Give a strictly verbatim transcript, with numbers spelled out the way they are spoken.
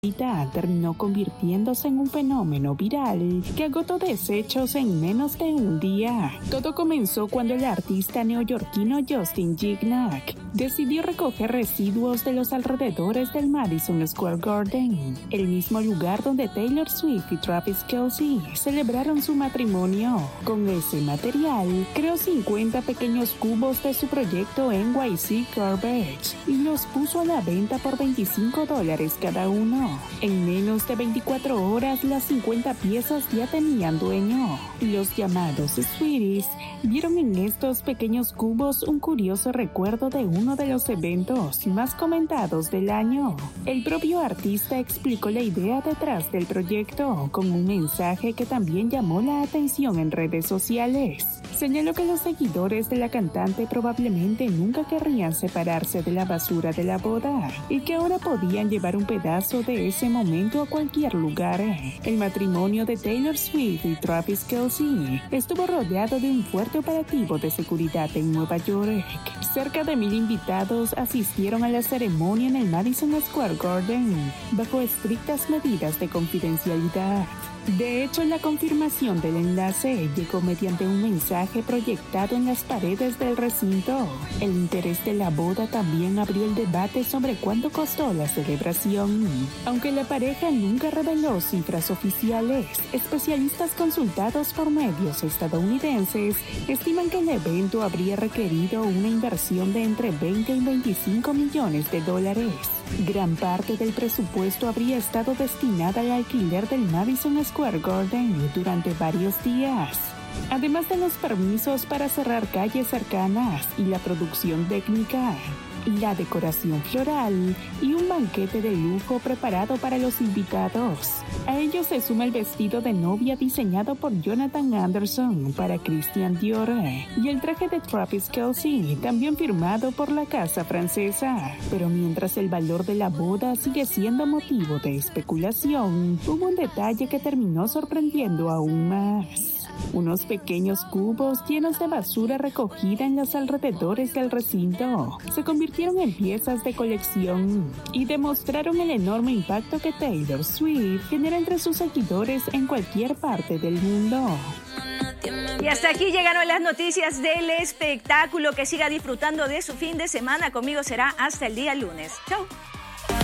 terminó convirtiéndose en un fenómeno viral que agotó desechos en menos de un día. Todo comenzó cuando el artista neoyorquino Justin Gignac decidió recoger residuos de los alrededores del Madison Square Garden, el mismo lugar donde Taylor Swift y Travis Kelce celebraron su matrimonio. Con ese material, creó cincuenta pequeños cubos de su proyecto N Y C Garbage y los puso a la venta por veinticinco dólares cada uno. En menos de veinticuatro horas, las cincuenta piezas ya tenían dueño. Los llamados Sweeties vieron en estos pequeños cubos un curioso recuerdo de uno de los eventos más comentados del año. El propio artista explicó la idea detrás del proyecto con un mensaje que también llamó la atención en redes sociales. Señaló que los seguidores de la cantante probablemente nunca querrían separarse de la basura de la boda y que ahora podían llevar un pedazo de ese momento a cualquier lugar. El matrimonio de Taylor Swift y Travis Kelce estuvo rodeado de un fuerte operativo de seguridad en Nueva York. Cerca de mil invitados asistieron a la ceremonia en el Madison Square Garden bajo estrictas medidas de confidencialidad. De hecho, la confirmación del enlace llegó mediante un mensaje proyectado en las paredes del recinto. El interés de la boda también abrió el debate sobre cuánto costó la celebración. Aunque la pareja nunca reveló cifras oficiales, especialistas consultados por medios estadounidenses estiman que el evento habría requerido una inversión de entre veinte y veinticinco millones de dólares. Gran parte del presupuesto habría estado destinada al alquiler del Madison Square Garden durante varios días, además de los permisos para cerrar calles cercanas y la producción técnica, la decoración floral y un banquete de lujo preparado para los invitados. A ello se suma el vestido de novia diseñado por Jonathan Anderson para Christian Dior y el traje de Travis Kelce, también firmado por la casa francesa. Pero mientras el valor de la boda sigue siendo motivo de especulación, hubo un detalle que terminó sorprendiendo aún más. Unos pequeños cubos llenos de basura recogida en los alrededores del recinto se convirtieron en piezas de colección y demostraron el enorme impacto que Taylor Swift genera entre sus seguidores en cualquier parte del mundo. Y hasta aquí llegaron las noticias del espectáculo. Que siga disfrutando de su fin de semana. Conmigo será hasta el día lunes. Chau.